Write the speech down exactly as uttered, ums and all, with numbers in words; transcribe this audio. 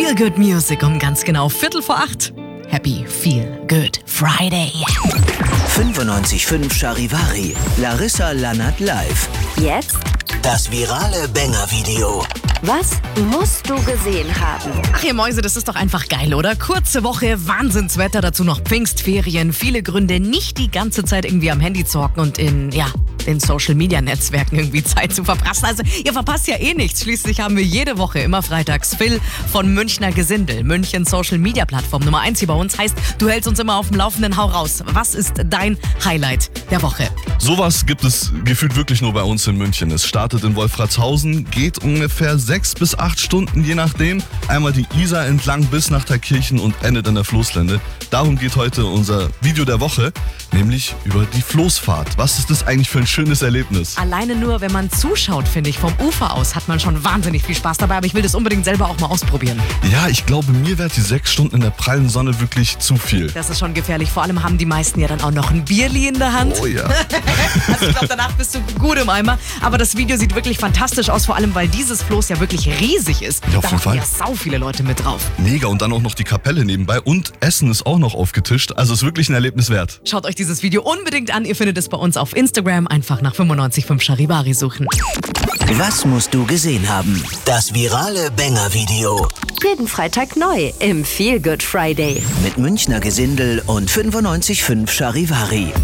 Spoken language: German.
Feel Good Music um ganz genau Viertel vor acht. Happy Feel Good Friday. fünfundneunzig Komma fünf Charivari. Larissa Lannert live. Jetzt? Das virale Banger-Video. Was musst du gesehen haben? Ach ihr Mäuse, das ist doch einfach geil, oder? Kurze Woche, Wahnsinnswetter, dazu noch Pfingstferien. Viele Gründe, nicht die ganze Zeit irgendwie am Handy zu hocken und in, ja, den Social-Media-Netzwerken irgendwie Zeit zu verprassen. Also ihr verpasst ja eh nichts. Schließlich haben wir jede Woche immer freitags Phil von Münchner Gesindel. München Social-Media-Plattform Nummer eins hier bei uns. Heißt, du hältst uns immer auf dem Laufenden. Hau raus. Was ist dein Highlight der Woche? Sowas gibt es gefühlt wirklich nur bei uns in München. Es startet in Wolfratshausen, geht ungefähr sechs bis acht Stunden, je nachdem. Einmal die Isar entlang bis nach Thalkirchen und endet an der Floßlände. Darum geht heute unser Video der Woche, nämlich über die Floßfahrt. Was ist das eigentlich für ein schönes Erlebnis? Alleine nur, wenn man zuschaut, finde ich, vom Ufer aus, hat man schon wahnsinnig viel Spaß dabei. Aber ich will das unbedingt selber auch mal ausprobieren. Ja, ich glaube, mir wäre die sechs Stunden in der prallen Sonne wirklich zu viel. Das ist schon gefährlich. Vor allem haben die meisten ja dann auch noch ein Bierli in der Hand. Oh ja. Also ich glaube, danach bist du gut im Eimer. Aber das Video sieht wirklich fantastisch aus, vor allem, weil dieses Floß ja wirklich riesig ist. Ja, auf da jeden Fall. haben ja sau viele Leute mit drauf. Mega, und dann auch noch die Kapelle nebenbei und Essen ist auch noch aufgetischt. Also ist wirklich ein Erlebnis wert. Schaut euch dieses Video unbedingt an. Ihr findet es bei uns auf Instagram. Einfach nach fünfundneunzig Komma fünf Charivari suchen. Was musst du gesehen haben? Das virale Banger-Video. Jeden Freitag neu im Feel Good Friday. Mit Münchner Gesindel und fünfundneunzig Komma fünf Charivari.